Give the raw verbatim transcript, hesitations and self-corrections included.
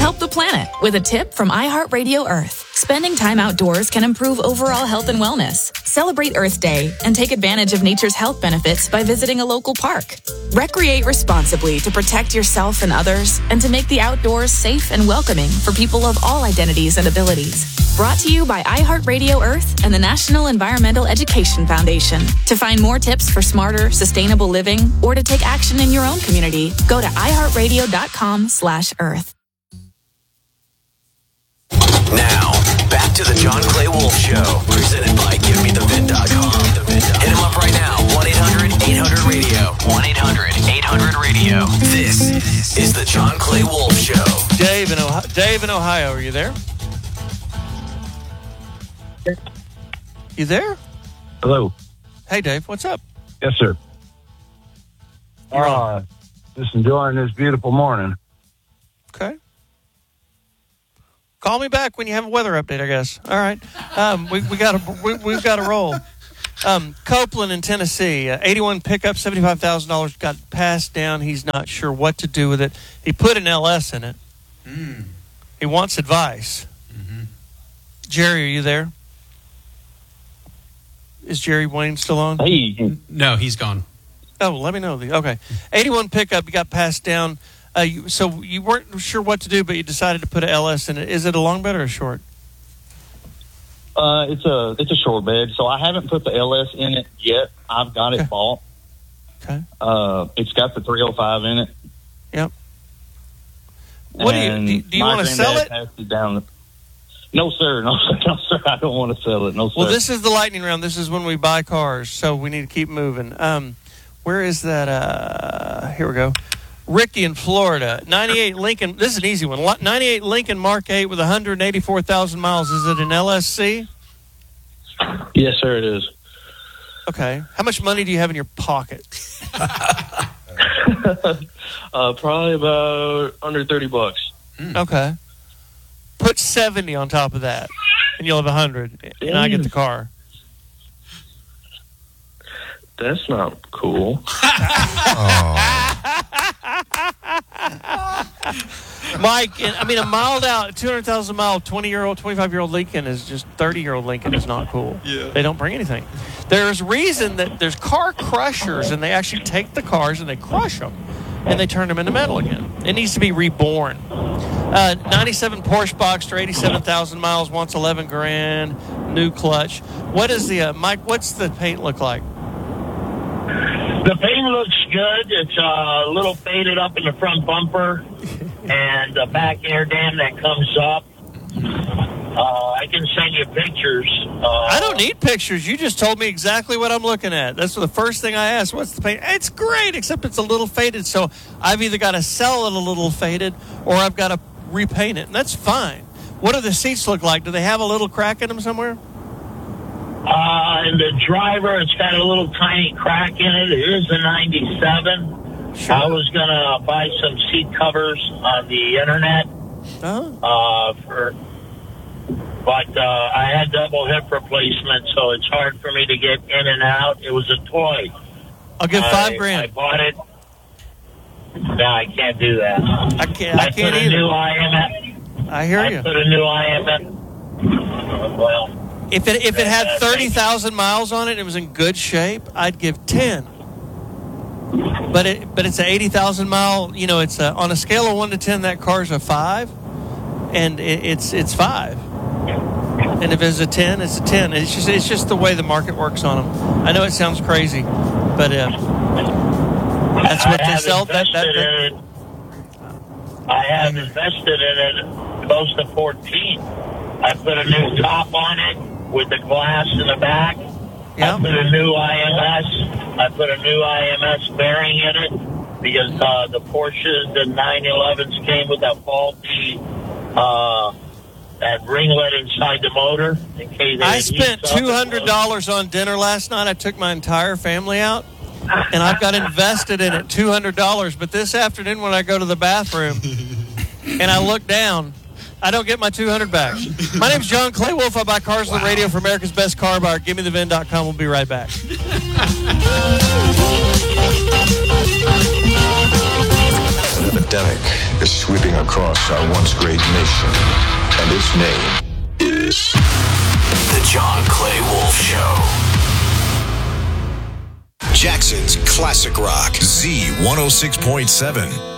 Help the planet with a tip from iHeartRadio Earth. Spending time outdoors can improve overall health and wellness. Celebrate Earth Day and take advantage of nature's health benefits by visiting a local park. Recreate responsibly to protect yourself and others and to make the outdoors safe and welcoming for people of all identities and abilities. Brought to you by iHeartRadio Earth and the National Environmental Education Foundation. To find more tips for smarter, sustainable living or to take action in your own community, go to iHeartRadio.com slash Earth. Now, back to the John Clay Wolf Show, presented by Give Me The Vin dot com. Hit him up right now, one eight hundred eight hundred radio. one eight hundred eight hundred radio. This is the John Clay Wolf Show. Dave in Ohio, Dave in Ohio, are you there? You there? Hello. Hey, Dave, what's up? Yes, sir. Uh, just enjoying this beautiful morning. Okay. Call me back when you have a weather update, I guess. All right. Um, we we got to we, we've got to roll. Um, Copeland in Tennessee, uh, eighty-one pickup, seventy-five thousand dollars, got passed down. He's not sure what to do with it. He put an L S in it. Mm. He wants advice. Mm-hmm. Jerry, are you there? Is Jerry Wayne still on? Hey. No, he's gone. Oh, let me know. The, okay. eighty-one pickup, you got passed down. Uh, you, so you weren't sure what to do, but you decided to put an L S in it. Is it a long bed or a short? Uh, it's a it's a short bed, so I haven't put the L S in it yet. I've got it okay. bought. Okay. Uh, it's got the three oh five in it. Yep. What and do you do? You want to sell it? it down the, no, sir. No, sir. No, sir. I don't want to sell it. No, sir. Well, this is the lightning round. This is when we buy cars, so we need to keep moving. Um, where is that? Uh, here we go. Ricky in Florida, ninety-eight Lincoln. This is an easy one. ninety-eight Lincoln Mark eight with one hundred eighty-four thousand miles. Is it an L S C? Yes, sir, it is. Okay. How much money do you have in your pocket? uh, probably about under thirty bucks. Mm. Okay. Put seventy on top of that, and you'll have one hundred, and I get the car. That's not cool. Mike, I mean, a mild out, two hundred thousand mile, twenty-year-old, twenty-five-year-old Lincoln is just thirty-year-old Lincoln is not cool. Yeah. They don't bring anything. There's reason that there's car crushers, and they actually take the cars and they crush them, and they turn them into metal again. It needs to be reborn. Uh, ninety-seven Porsche Boxster, eighty-seven thousand miles, wants eleven grand, new clutch. What is the, uh, Mike, what's the paint look like? The paint looks good. It's uh, a little faded up in the front bumper and the back air dam that comes up. Uh, I can send you pictures. Uh, I don't need pictures. You just told me exactly what I'm looking at. That's the first thing I asked. What's the paint? It's great, except it's a little faded. So I've either got to sell it a little faded or I've got to repaint it. And that's fine. What do the seats look like? Do they have a little crack in them somewhere? Uh, and the driver, it's got a little tiny crack in it. It is a ninety-seven. Sure. I was going to buy some seat covers on the internet. Oh. Uh, for, but uh, I had double hip replacement, so it's hard for me to get in and out. It was a toy. I'll give five I, grand. I bought it. No, I can't do that. I can't. I, I can't put a either. new I M S. I hear I you. put a new I M S. Well. If it if it had thirty thousand miles on it and it was in good shape, I'd give ten. But it but it's an eighty thousand mile, you know, it's a, on a scale of one to ten, that car's a five, and it, it's it's five. And if it's a ten, it's a ten. It's just it's just the way the market works on them. I know it sounds crazy, but uh, that's what I they sell. That, that, that, that. I have invested in it close to fourteen. I put a new top on it with the glass in the back. Yeah. I put a new I M S. I put a new I M S bearing in it because uh, the Porsches, the nine elevens came with that faulty uh, that ringlet inside the motor. In case I spent two hundred dollars on dinner last night. I took my entire family out, and I've got invested in it two hundred dollars. But this afternoon when I go to the bathroom and I look down, I don't get my two hundred dollars back. My name's John Clay Wolf. I buy cars on the radio for America's Best Car Buyer. Give me the Vin dot com. We'll be right back. pandemic is sweeping across our once great nation, and its name is The John Clay Wolf Show. Jackson's Classic Rock, Z one oh six point seven.